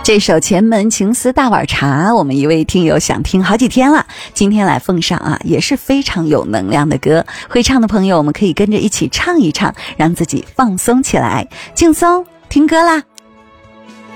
这首《前门情思大碗茶》，我们一位听友想听好几天了，今天来奉上啊，也是非常有能量的歌。会唱的朋友，我们可以跟着一起唱一唱，让自己放松起来，轻松听歌啦。